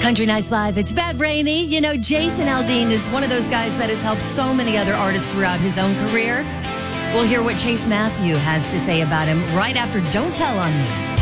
Country Nights Live, it's Bad Rainey. You know, Jason Aldean is one of those guys that has helped so many other artists throughout his own career. We'll hear what Chase Matthew has to say about him right after Don't Tell on Me.